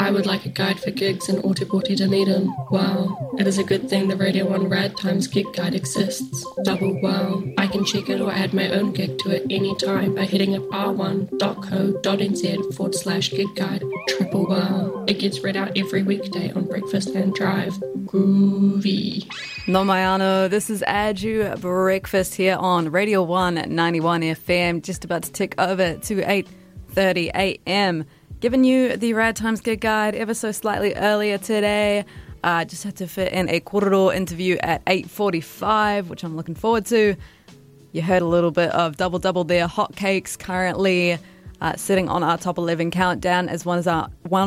I would like a guide for gigs in Ōtepoti, Dunedin. Wow. It is a good thing the Radio 1 Rad Times gig guide exists. Double wow. I can check it or add my own gig to it anytime by hitting up r1.co.nz/gig guide. Triple wow. It gets read out every weekday on Breakfast and Drive. Groovy. No mai anō, this is Adu Breakfast here on Radio 1 91 FM, just about to tick over to 8:30 a.m. Giving you the Rad Times gig guide ever so slightly earlier today. Just had to fit in a korero interview at 8:45, which I'm looking forward to. You heard a little bit of Double Double there, Hotcakes currently sitting on our top 11 countdown as one of our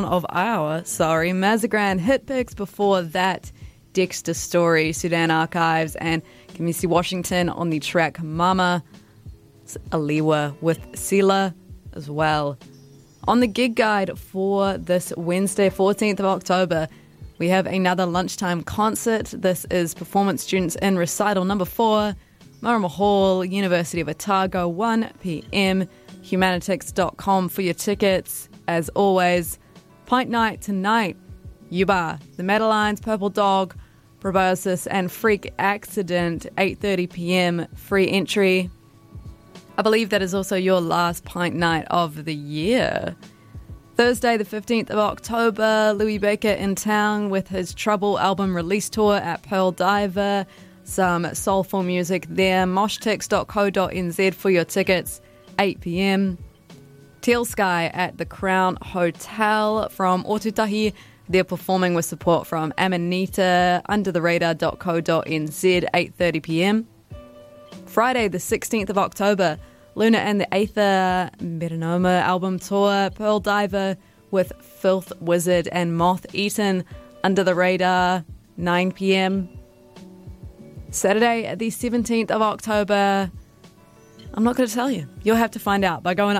Mazagran hit picks. Before that, Dexter Story, Sudan Archives, and Kamisi Washington on the track Mama. It's Aliwa with Sila as well. On the gig guide for this Wednesday, 14th of October, we have another lunchtime concert. This is Performance Students in Recital number 4, Marama Hall, University of Otago, 1 p.m. Humanitix.com for your tickets. As always, Pint Night tonight, Yuba, The Madeleines, Purple Dog, Probiosis, and Freak Accident, 8:30 p.m. free entry. I believe that is also your last pint night of the year. Thursday, the 15th of October, Louis Baker in town with his Trouble album release tour at Pearl Diver. Some soulful music there. Moshtix.co.nz for your tickets, 8 p.m. Teal Sky at the Crown Hotel from Otutahi. They're performing with support from Amanita. Undertheradar.co.nz, 8:30 p.m. Friday, the 16th of October, Luna and the Aether Metanoma album tour, Pearl Diver with Filth Wizard and Moth Eaten, Under the Radar, 9 p.m. Saturday, the 17th of October, I'm not going to tell you. You'll have to find out by going to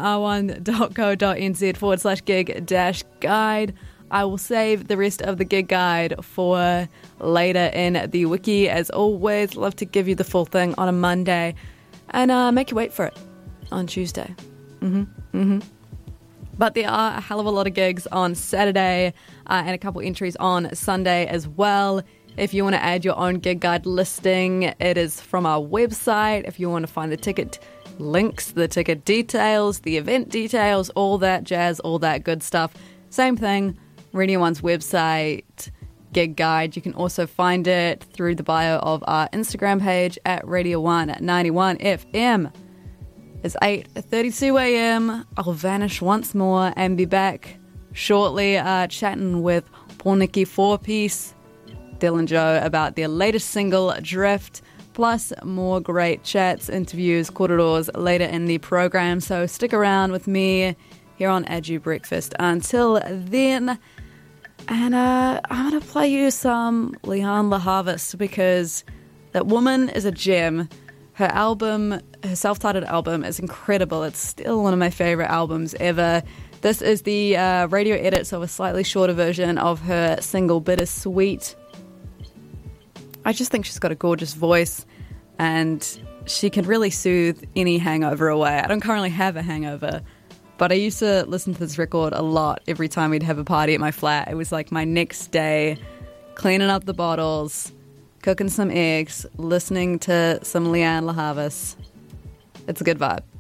r1.co.nz/gig-guide. I will save the rest of the gig guide for later in the wiki. As always, love to give you the full thing on a Monday and make you wait for it on Tuesday. But there are a hell of a lot of gigs on Saturday and a couple entries on Sunday as well. If you want to add your own gig guide listing, it is from our website. If you want to find the ticket links, the ticket details, the event details, all that jazz, all that good stuff, same thing. Radio 1's website, gig guide. You can also find it through the bio of our Instagram page at Radio 1 at 91 FM. It's 8:32 a.m. I'll vanish once more and be back shortly chatting with Porniki 4-Piece, Dylan Joe about their latest single, Drift, plus more great chats, interviews, korerors later in the program. So stick around with me here on Adu Breakfast until then. And I'm going to play you some Lianne La Havas because that woman is a gem. Her album, her self-titled album is incredible. It's still one of my favorite albums ever. This is the radio edit, so a slightly shorter version of her single Bittersweet. I just think she's got a gorgeous voice and she can really soothe any hangover away. I don't currently have a hangover, but I used to listen to this record a lot every time we'd have a party at my flat. It was like my next day, cleaning up the bottles, cooking some eggs, listening to some Lianne La Havas. It's a good vibe.